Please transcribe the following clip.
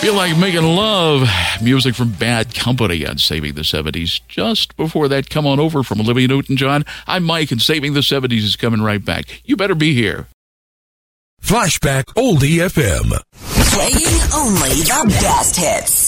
Feel Like Making Love, music from Bad Company on Saving the 70s. Just before that, Come On Over from Olivia Newton-John. I'm Mike, and Saving the 70s is coming right back. You better be here. Flashback Oldie FM. Playing only the best hits.